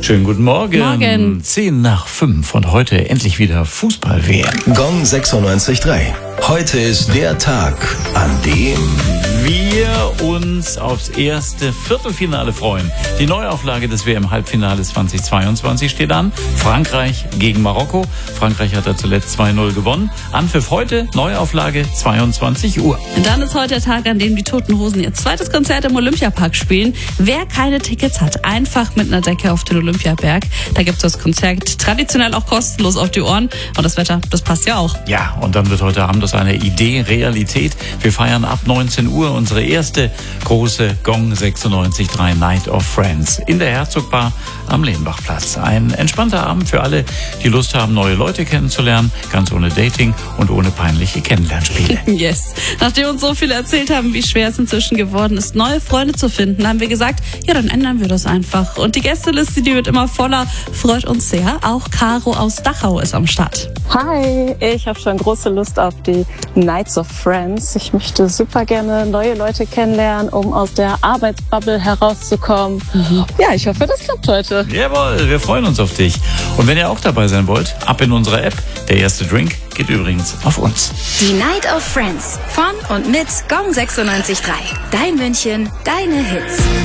Schönen guten Morgen. Morgen. 10:05 und heute endlich wieder Fußball-WM. Gong 96.3. Heute ist der Tag, an dem Wir uns aufs erste Viertelfinale freuen. Die Neuauflage des WM-Halbfinales 2022 steht an. Frankreich gegen Marokko. Frankreich hat da zuletzt 2-0 gewonnen. Anpfiff heute, Neuauflage 22 Uhr. Dann ist heute der Tag, an dem die Toten Hosen ihr zweites Konzert im Olympiapark spielen. Wer keine Tickets hat, einfach mit einer Decke auf den Olympiaberg. Da gibt es das Konzert traditionell auch kostenlos auf die Ohren. Und das Wetter, das passt ja auch. Ja, und dann wird heute Abend aus einer Idee Realität. Wir feiern ab 19 Uhr unsere erste große Gong 96.3 Night of Friends in der Herzogbar am Lehnbachplatz. Ein entspannter Abend für alle, die Lust haben, neue Leute kennenzulernen, ganz ohne Dating und ohne peinliche Kennenlernspiele. Yes. Nachdem uns so viele erzählt haben, wie schwer es inzwischen geworden ist, neue Freunde zu finden, haben wir gesagt, ja, dann ändern wir das einfach. Und die Gästeliste, die wird immer voller, freut uns sehr. Auch Caro aus Dachau ist am Start. Hi, ich habe schon große Lust auf die Nights of Friends. Ich möchte super gerne neue Leute kennenlernen, um aus der Arbeitsbubble herauszukommen. Ja, ich hoffe, das klappt heute. Jawohl, wir freuen uns auf dich. Und wenn ihr auch dabei sein wollt, ab in unsere App. Der erste Drink geht übrigens auf uns. Die Night of Friends von und mit Gong 96.3. Dein München, deine Hits.